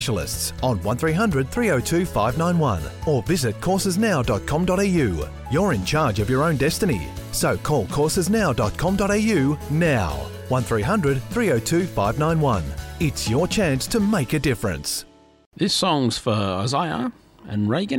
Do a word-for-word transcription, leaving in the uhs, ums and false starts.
Specialists on one three hundred three oh two five nine one or visit courses now dot com dot a u. You're in charge of your own destiny, so call courses now dot com dot a u now. one three hundred three oh two five nine one. It's your chance to make a difference. This song's for Isaiah and Reagan.